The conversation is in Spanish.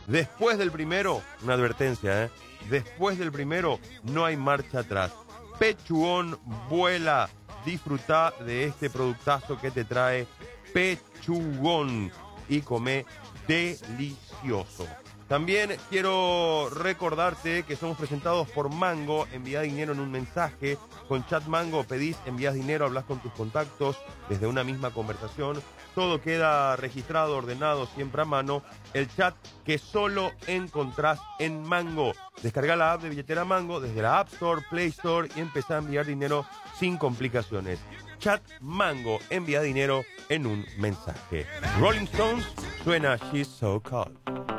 Después del primero, una advertencia, después del primero no hay marcha atrás. Pechugón, vuela, disfruta de este productazo que te trae Pechugón y come delicioso. También quiero recordarte que somos presentados por Mango. Envía dinero en un mensaje. Con Chat Mango pedís, envías dinero, hablas con tus contactos desde una misma conversación. Todo queda registrado, ordenado, siempre a mano. El chat que solo encontrás en Mango. Descarga la app de billetera Mango desde la App Store, Play Store y empezá a enviar dinero sin complicaciones. Chat Mango, envía dinero en un mensaje. Rolling Stones suena She's So Cold.